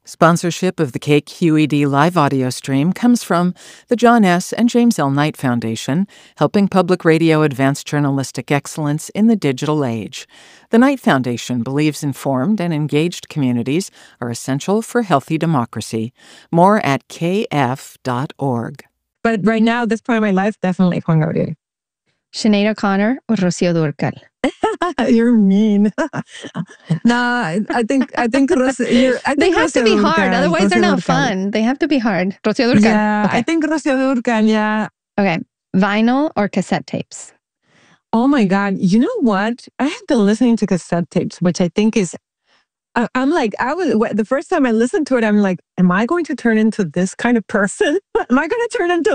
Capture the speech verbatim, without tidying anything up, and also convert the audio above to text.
Sponsorship of the K Q E D live audio stream comes from the John S. and James L. Knight Foundation, helping public radio advance journalistic excellence in the digital age. The Knight Foundation believes informed and engaged communities are essential for healthy democracy. More at k f dot org. But right now, this point of my life, definitely Juan Gabriel. Sinead O'Connor or Rocío Dúrcal? You're mean. No, I, I think I think, Roci, you're, I think they have Rocío to be Dúrcal, hard, otherwise Rocío they're not Dúrcal. fun. They have to be hard. Rocío Dúrcal. Yeah, okay. I think Rocío Dúrcal, yeah. Okay, vinyl or cassette tapes? Oh my God. You know what? I have been listening to cassette tapes, which I think is, I, I'm like, I was, the first time I listened to it, I'm like, am I going to turn into this kind of person? Am I going to turn into